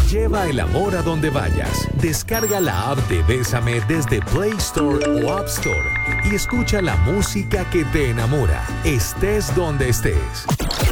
Lleva el amor a donde vayas. Descarga la app de Bésame desde Play Store o App Store y escucha la música que te enamora, estés donde estés.